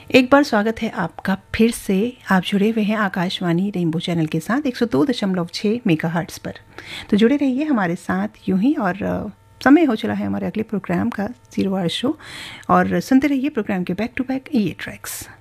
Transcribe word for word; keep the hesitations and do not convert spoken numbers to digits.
एक बार स्वागत है आपका फिर से। आप जुड़े हुए हैं आकाशवाणी रेनबो चैनल के साथ एक सौ दो दशमलव छः मेगाहर्ट्ज़ पर। तो जुड़े रहिए हमारे साथ यूं ही। और समय हो चला है हमारे अगले प्रोग्राम का, ज़ीरो आवर शो, और सुनते रहिए प्रोग्राम के बैक टू बैक ये ट्रैक्स।